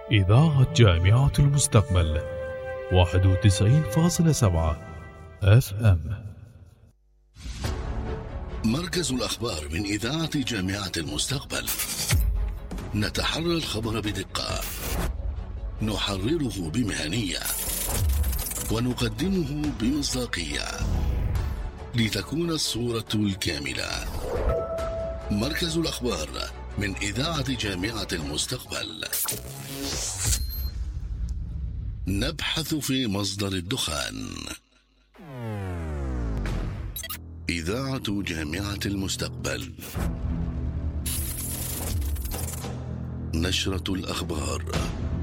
إذاعة جامعة المستقبل 91.7 FM. مركز الأخبار من إذاعة جامعة المستقبل. نتحرى الخبر بدقة، نحرره بمهنية، ونقدمه بمصداقية لتكون الصورة الكاملة. مركز الأخبار من إذاعة جامعة المستقبل. نبحث في مصدر الدخان. إذاعة جامعة المستقبل. نشرة الأخبار.